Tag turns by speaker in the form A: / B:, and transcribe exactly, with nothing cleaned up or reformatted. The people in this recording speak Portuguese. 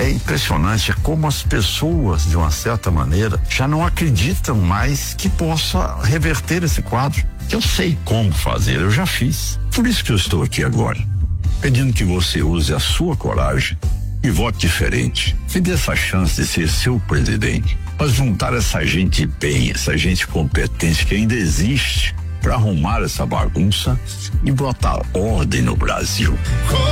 A: é impressionante é como as pessoas, de uma certa maneira, já não acreditam mais que possa reverter esse quadro. Eu sei como fazer, eu já fiz. Por isso que eu estou aqui agora, pedindo que você use a sua coragem e vote diferente. Me dê essa chance de ser seu presidente, para juntar essa gente bem, essa gente competente que ainda existe, para arrumar essa bagunça e botar ordem no Brasil.